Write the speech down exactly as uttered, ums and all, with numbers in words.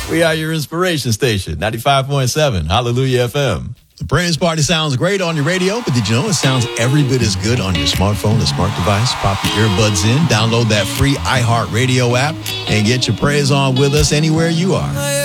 We are your inspiration station, ninety-five point seven, Hallelujah F M. The Praise Party sounds great on your radio, but did you know it sounds every bit as good on your smartphone, a smart device? Pop your earbuds in, download that free iHeartRadio app, and get your praise on with us anywhere you are.